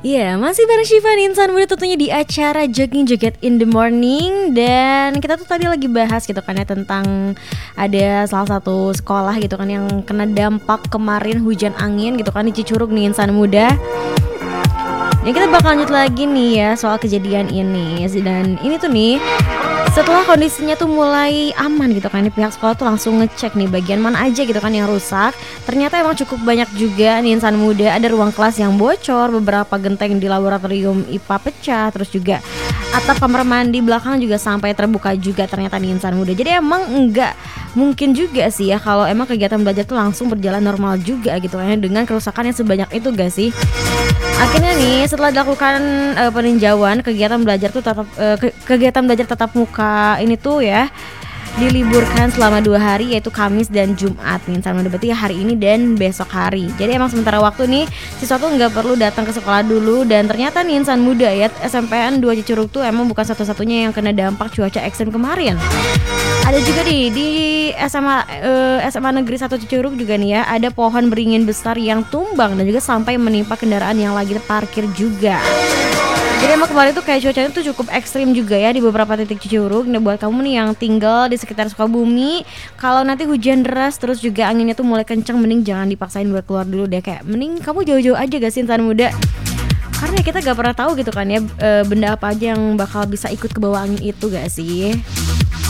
Iya, masih bareng Syifa nih, insan muda tentunya di acara Jogging Joget in the Morning. Dan kita tuh tadi lagi bahas gitu kan ya tentang ada salah satu sekolah gitu kan yang kena dampak kemarin hujan angin gitu kan di Cicurug nih insan muda. Dan kita bakal lanjut lagi nih ya soal kejadian ini. Dan ini tuh nih setelah kondisinya tuh mulai aman gitu kan, pihak sekolah tuh langsung ngecek nih bagian mana aja gitu kan yang rusak. Ternyata emang cukup banyak juga nih insan muda, ada ruang kelas yang bocor, beberapa genteng di laboratorium IPA pecah, terus juga atap kamar mandi belakang juga sampai terbuka juga ternyata nih insan muda. Jadi emang enggak mungkin juga sih ya kalau emang kegiatan belajar tuh langsung berjalan normal juga gitu kan ya, dengan kerusakan yang sebanyak itu gak sih? Akhirnya nih setelah dilakukan peninjauan kegiatan belajar tatap muka ini tuh ya diliburkan selama 2 hari, yaitu Kamis dan Jumat nih sama berarti hari ini dan besok hari. Jadi emang sementara waktu nih siswa tuh nggak perlu datang ke sekolah dulu. Dan ternyata nih insan muda ya, SMPN 2 Cicurug tuh emang bukan satu-satunya yang kena dampak cuaca ekstrem kemarin. Ada juga nih di SMA Negeri 1 Cicurug juga nih ya, ada pohon beringin besar yang tumbang dan juga sampai menimpa kendaraan yang lagi parkir juga. Jadi emang kemarin tuh kayak cuacanya tuh cukup ekstrim juga ya di beberapa titik Cicurug. Nah buat kamu nih yang tinggal di sekitar Sukabumi, kalau nanti hujan deras terus juga anginnya tuh mulai kencang, mending jangan dipaksain buat keluar dulu deh. Kayak mending kamu jauh-jauh aja gak sih insan muda? Karena kita gak pernah tahu gitu kan ya, benda apa aja yang bakal bisa ikut ke bawah angin itu gak sih?